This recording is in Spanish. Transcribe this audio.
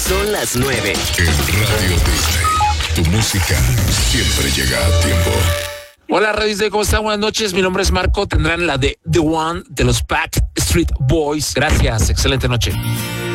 Son las 9. En Radio Disney, tu música siempre llega a tiempo. Hola, Radio Disney, ¿cómo están? Buenas noches, mi nombre es Marco. Tendrán la de The One de los Backstreet Boys. Gracias, excelente noche.